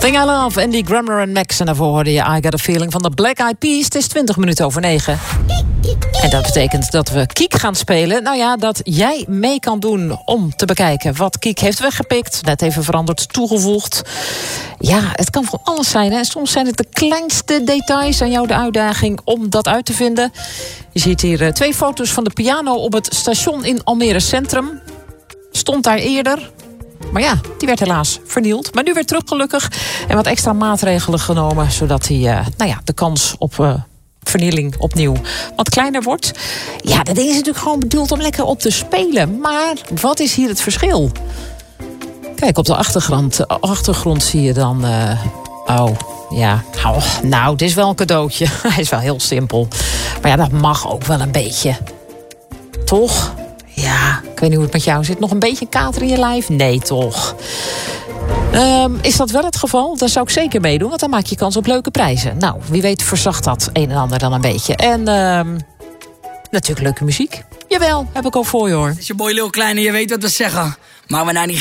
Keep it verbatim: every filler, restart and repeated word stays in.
Thing I Love, Andy Grammer en Max. En daarvoor hoorde je I Got a Feeling van de Black Eyed Peas. Het is twintig minuten over negen. En dat betekent dat we Kiek gaan spelen. Nou ja, dat jij mee kan doen om te bekijken wat Kiek heeft weggepikt. Net even veranderd, toegevoegd. Ja, het kan van alles zijn. Hè? Soms zijn het de kleinste details aan jou de uitdaging om dat uit te vinden. Je ziet hier uh, twee foto's van de piano op het station in Almere Centrum. Stond daar eerder. Maar ja, die werd helaas vernield. Maar nu weer terug gelukkig. En wat extra maatregelen genomen. Zodat die, uh, nou ja, de kans op uh, vernieling opnieuw wat kleiner wordt. Ja, dat ding is natuurlijk gewoon bedoeld om lekker op te spelen. Maar wat is hier het verschil? Kijk, op de achtergrond, achtergrond zie je dan... Uh, oh, ja. Oh, nou, het is wel een cadeautje. Hij is wel heel simpel. Maar ja, dat mag ook wel een beetje. Toch? Ja, ik weet niet hoe het met jou zit. Nog een beetje kater in je lijf? Nee, toch? Um, is dat wel het geval? Dan zou ik zeker meedoen, want dan maak je kans op leuke prijzen. Nou, wie weet verzacht dat een en ander dan een beetje. En um, natuurlijk leuke muziek. Jawel, heb ik al voor je hoor. Het is je boy Lil Kleine, je weet wat we zeggen. Maar we nou niet